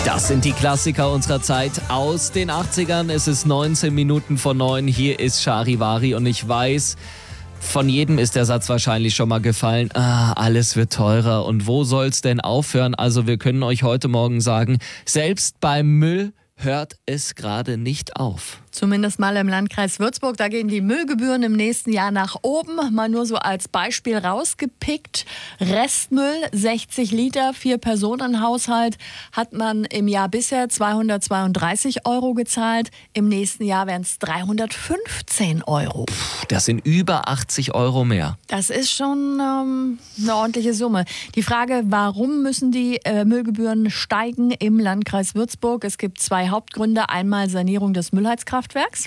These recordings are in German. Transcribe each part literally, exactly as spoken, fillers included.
Das sind die Klassiker unserer Zeit aus den achtzigern. Es ist neunzehn Minuten vor neun. Hier ist Charivari und ich weiß, von jedem ist der Satz wahrscheinlich schon mal gefallen. Ah, alles wird teurer. Und wo soll's denn aufhören? Also wir können euch heute Morgen sagen, selbst beim Müll hört es gerade nicht auf. Zumindest mal im Landkreis Würzburg. Da gehen die Müllgebühren im nächsten Jahr nach oben. Mal nur so als Beispiel rausgepickt. Restmüll, sechzig Liter, Vier-Personen-Haushalt, hat man im Jahr bisher zweihundertzweiunddreißig Euro gezahlt. Im nächsten Jahr wären es dreihundertfünfzehn Euro. Puh, das sind über achtzig Euro mehr. Das ist schon ähm, eine ordentliche Summe. Die Frage, warum müssen die äh, Müllgebühren steigen im Landkreis Würzburg? Es gibt zwei Hauptgründe. Einmal Sanierung des Müllheizkraftwerks.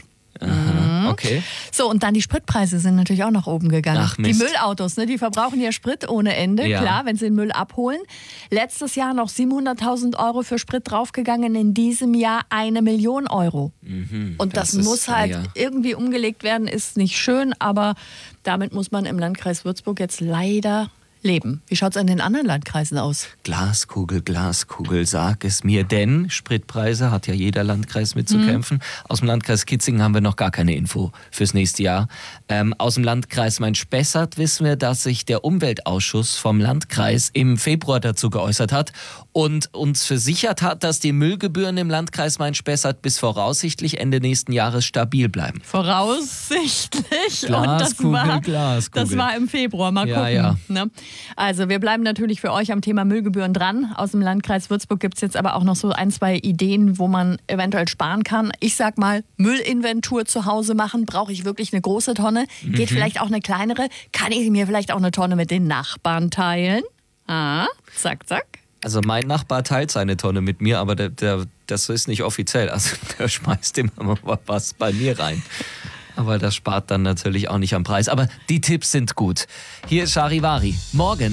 Aha, okay. So, und dann die Spritpreise sind natürlich auch nach oben gegangen. Ach, die Mist. Müllautos, ne, die verbrauchen ja Sprit ohne Ende, Ja. klar, wenn sie den Müll abholen. Letztes Jahr noch siebenhunderttausend Euro für Sprit draufgegangen, in diesem Jahr eine Million Euro. Mhm, und das, das ist, muss halt ja. irgendwie umgelegt werden, ist nicht schön, aber damit muss man im Landkreis Würzburg jetzt leider leben. Wie schaut es in den anderen Landkreisen aus? Glaskugel, Glaskugel, sag es mir, denn Spritpreise hat ja jeder Landkreis mitzukämpfen. Mhm. Aus dem Landkreis Kitzingen haben wir noch gar keine Info fürs nächste Jahr. Ähm, aus dem Landkreis Main-Spessart wissen wir, dass sich der Umweltausschuss vom Landkreis im Februar dazu geäußert hat und uns versichert hat, dass die Müllgebühren im Landkreis Main-Spessart bis voraussichtlich Ende nächsten Jahres stabil bleiben. Voraussichtlich. Glaskugel, und das war, Glaskugel. Das war im Februar. Mal Ja, gucken. ja. Ne? Also wir bleiben natürlich für euch am Thema Müllgebühren dran. Aus dem Landkreis Würzburg gibt es jetzt aber auch noch so ein, zwei Ideen, wo man eventuell sparen kann. Ich sag mal, Müllinventur zu Hause machen. Brauche ich wirklich eine große Tonne? Geht Mhm. vielleicht auch eine kleinere? Kann ich mir vielleicht auch eine Tonne mit den Nachbarn teilen? Ah, zack, zack. Also mein Nachbar teilt seine Tonne mit mir, aber der, der, das ist nicht offiziell. Also der schmeißt immer mal was bei mir rein. Aber das spart dann natürlich auch nicht am Preis. Aber die Tipps sind gut. Hier ist Charivari. Morgen